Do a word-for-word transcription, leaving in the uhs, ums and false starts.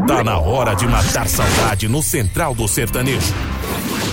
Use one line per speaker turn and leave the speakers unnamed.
Tá na hora de matar saudade no Central do Sertanejo.